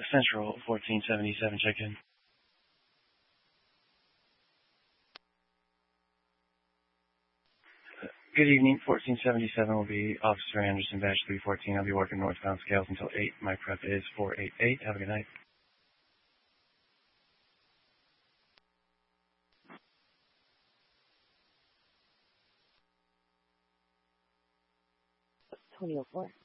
Central 1477, check-in. Good evening, 1477 will be Officer Anderson, batch 314. I'll be working northbound scales until 8. My prep is 488. Have a good night. $20.04.